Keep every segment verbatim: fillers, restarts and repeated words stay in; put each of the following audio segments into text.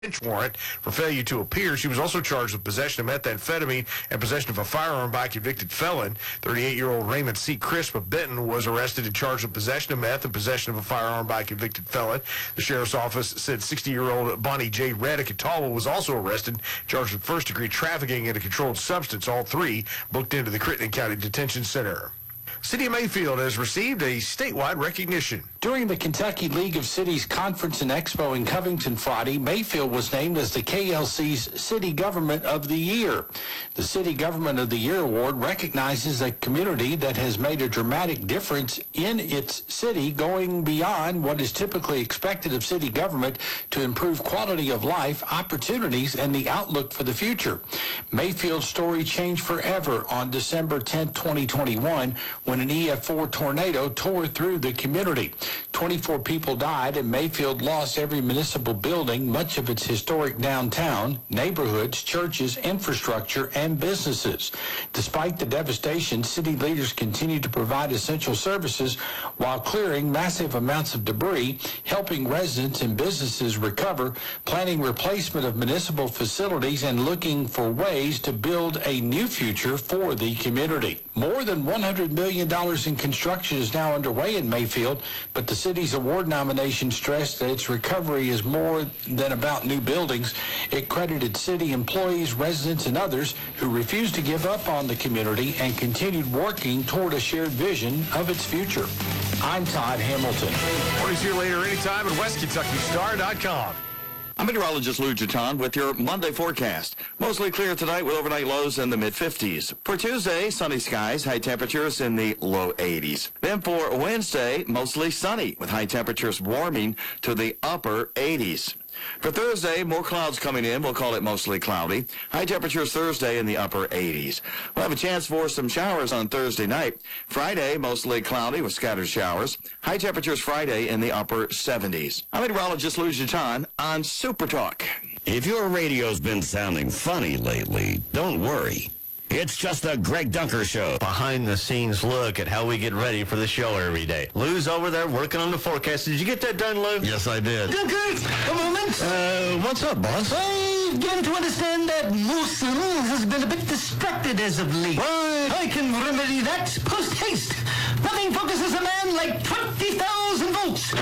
bench warrant for failure to appear. She was also charged with possession of methamphetamine and possession of a firearm by a convicted felon. thirty-eight-year-old Raymond C. Crisp of Benton was arrested and charged with possession of meth and possession of a firearm by a convicted felon. The sheriff's office said sixty-year-old Bonnie J. Reddick at Tallwell was also arrested, charged with first-degree trafficking in a controlled substance. All three booked into the Crittenden County Detention Center. City of Mayfield has received a statewide recognition. During the Kentucky League of Cities Conference and Expo in Covington Friday, Mayfield was named as the K L C's City Government of the Year. The City Government of the Year award recognizes a community that has made a dramatic difference in its city, going beyond what is typically expected of city government to improve quality of life, opportunities, and the outlook for the future. Mayfield's story changed forever on December tenth, twenty twenty-one, when an E F four tornado tore through the community. twenty-four people died, and Mayfield lost every municipal building, much of its historic downtown, neighborhoods, churches, infrastructure, and businesses. Despite the devastation, city leaders continued to provide essential services while clearing massive amounts of debris, helping residents and businesses recover, planning replacement of municipal facilities, and looking for ways to build a new future for the community. More than one hundred million dollars in construction is now underway in Mayfield, but the city's award nomination stressed that its recovery is more than about new buildings. It credited city employees, residents, and others who refused to give up on the community and continued working toward a shared vision of its future. I'm Todd Hamilton. Morning's here later anytime at West Kentucky Star dot com. I'm meteorologist Lou Jeton with your Monday forecast. Mostly clear tonight with overnight lows in the mid-fifties. For Tuesday, sunny skies, high temperatures in the low eighties. Then for Wednesday, mostly sunny with high temperatures warming to the upper eighties. For Thursday, more clouds coming in. We'll call it mostly cloudy. High temperatures Thursday in the upper eighties. We'll have a chance for some showers on Thursday night. Friday, mostly cloudy with scattered showers. High temperatures Friday in the upper seventies. I'm meteorologist Lou Jeton on Super Talk. If your radio's been sounding funny lately, don't worry. It's just the Greg Dunker Show. Behind-the-scenes look at how we get ready for the show every day. Lou's over there working on the forecast. Did you get that done, Lou? Yes, I did. Dunker, a moment. Uh, what's up, boss? I begin to understand that Wilson has been a bit distracted as of late. What? I can remedy that post-haste. Nothing focuses a man like twenty thousand volts.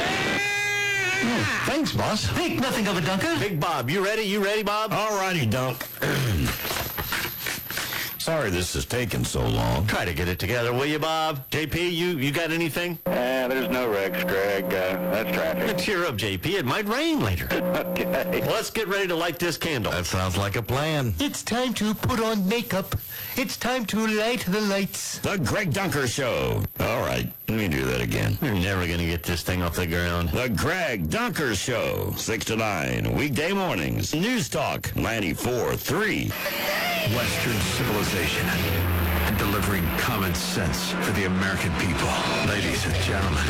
Oh, thanks, boss. Think nothing of it, Dunker. Big Bob, you ready? You ready, Bob? All righty, Dunk. Sorry this is taking so long. Try to get it together, will you, Bob? J P, you, you got anything? Eh, there's no wrecks, Greg. Uh, that's traffic. Cheer up, J P. It might rain later. Okay. Well, let's get ready to light this candle. That sounds like a plan. It's time to put on makeup. It's time to light the lights. The Greg Dunker Show. All right, let me do that again. You're never going to get this thing off the ground. The Greg Dunker Show, six to nine, weekday mornings. News Talk, ninety-four three. Western civilization and delivering common sense for the American people. Ladies and gentlemen,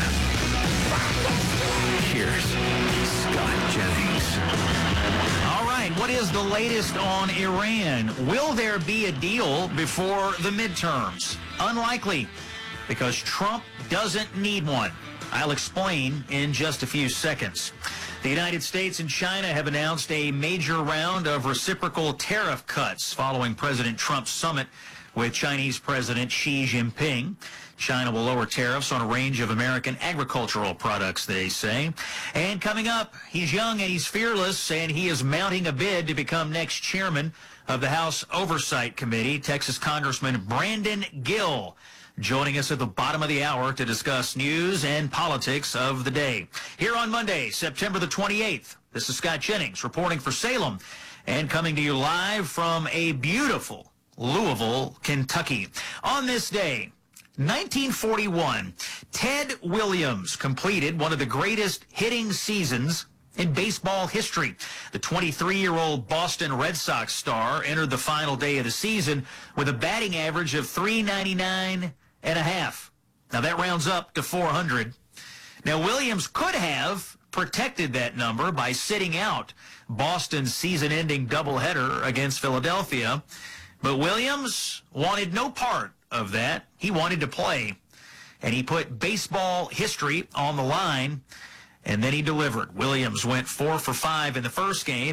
here's Scott Jennings. All right, what is the latest on Iran? Will there be a deal before the midterms? Unlikely, because Trump doesn't need one. I'll explain in just a few seconds. The United States and China have announced a major round of reciprocal tariff cuts following President Trump's summit with Chinese President Xi Jinping. China will lower tariffs on a range of American agricultural products, they say. And coming up, he's young and he's fearless, and he is mounting a bid to become next chairman of the House Oversight Committee, Texas Congressman Brandon Gill, joining us at the bottom of the hour to discuss news and politics of the day. Here on Monday, September the twenty-eighth, this is Scott Jennings reporting for Salem and coming to you live from a beautiful Louisville, Kentucky. On this day, nineteen forty-one, Ted Williams completed one of the greatest hitting seasons in baseball history. The twenty-three-year-old Boston Red Sox star entered the final day of the season with a batting average of three ninety-nine and a half. Now that rounds up to four hundred. Now Williams could have protected that number by sitting out Boston's season-ending doubleheader against Philadelphia, but Williams wanted no part of that. He wanted to play, and he put baseball history on the line and then he delivered. Williams went four for five in the first game.